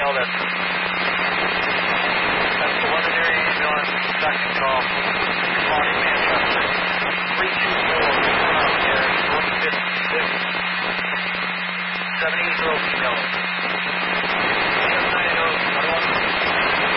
email. That's preliminary ambulance second call. Responding man.